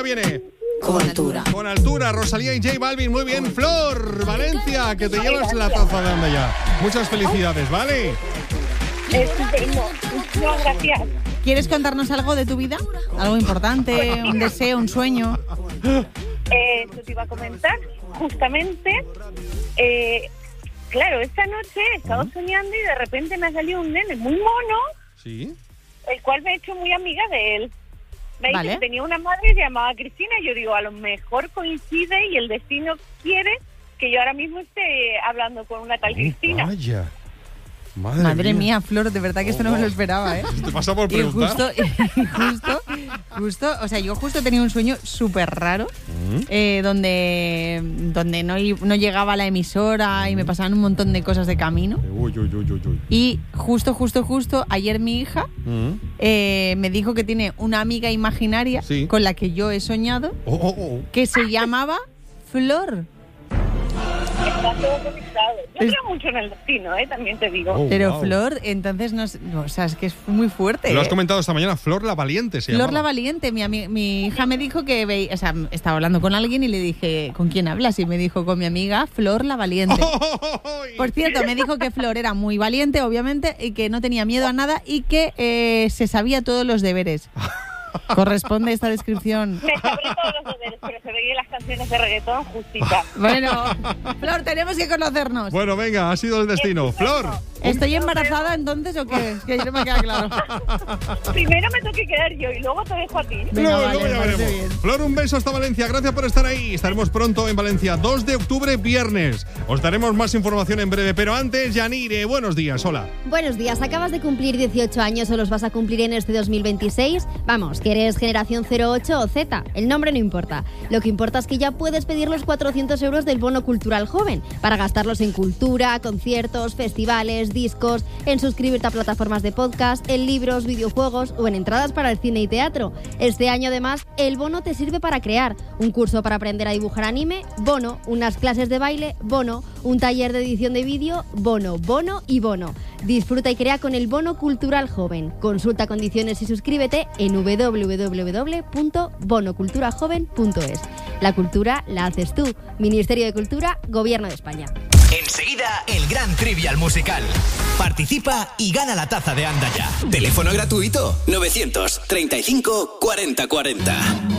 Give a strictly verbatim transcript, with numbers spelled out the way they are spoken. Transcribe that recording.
viene? Con altura. Con altura, Rosalía y J Balvin. Muy bien, Flor, Valencia, que te llevas la taza de Anda Ya. Muchas felicidades, ¿vale? Estupendo. Muchas gracias. ¿Quieres contarnos algo de tu vida? ¿Algo importante? ¿Un deseo, un sueño? Eh, esto te iba a comentar. Justamente, eh, claro, esta noche he estado soñando y de repente me ha salido un nene muy mono, Sí. el cual me he hecho muy amiga de él. Me ha dicho Vale. que tenía una madre que se llamaba Cristina y yo digo, a lo mejor coincide y el destino quiere que yo ahora mismo esté hablando con una tal Cristina. Oh, vaya. Madre, Madre mía, Flor, de verdad que esto no me lo esperaba, ¿eh? ¿Te pasa por Y preguntar? justo, y justo, justo, o sea, yo justo tenía un sueño súper raro, ¿Mm? eh, donde, donde no, i- no llegaba la emisora y me pasaban un montón de cosas de camino. Uy, uy, uy, uy, uy. Y justo, justo, justo, ayer mi hija ¿Mm? eh, me dijo que tiene una amiga imaginaria Sí. con la que yo he soñado, Oh, oh, oh. que se llamaba Flor. Está todo conectado. Yo creo mucho en el destino, ¿eh? También te digo. Oh, Pero wow. Flor, entonces, no, sé- no, o sea, es que es muy fuerte. Lo has ¿eh? comentado esta mañana, Flor la Valiente se Flor la llamaba. Valiente, mi, ami- mi hija me dijo que veía, o sea, estaba hablando con alguien y le dije, ¿con quién hablas? Y me dijo, con mi amiga Flor la Valiente. Por cierto, me dijo que Flor era muy valiente, obviamente, y que no tenía miedo a nada y que eh, se sabía todos los deberes. ¿Corresponde esta descripción? Me sabré todos los deberes, pero se veían las canciones de reggaetón justitas. Bueno, Flor, tenemos que conocernos. Bueno, venga, ha sido el destino. Flor. ¿Estoy embarazada entonces o qué? Es que no me queda claro. Primero me tengo que quedar yo y luego te dejo a ti. Venga, No, vale, luego ya me parece veremos. bien. Flor, un beso hasta Valencia. Gracias por estar ahí. Estaremos pronto en Valencia. dos de octubre, viernes. Os daremos más información en breve. Pero antes, Yanire, buenos días. Hola. Buenos días, ¿acabas de cumplir dieciocho años o los vas a cumplir en este dos mil veintiséis? Vamos, que eres generación cero ocho o Z, el nombre no importa. Lo que importa es que ya puedes pedir los cuatrocientos euros del bono cultural joven para gastarlos en cultura, conciertos, festivales, discos, en suscribirte a plataformas de podcast, en libros, videojuegos o en entradas para el cine y teatro. Este año además, el bono te sirve para crear un curso para aprender a dibujar anime, bono, unas clases de baile, bono, un taller de edición de vídeo, bono, bono y bono. Disfruta y crea con el bono cultural joven. Consulta condiciones y suscríbete en doble u doble u doble u punto bono cultura joven punto es. La cultura la haces tú. Ministerio de Cultura, Gobierno de España. Enseguida, el gran Trivial Musical. Participa y gana la taza de Anda Ya. Teléfono gratuito nueve treinta y cinco cuarenta cuarenta.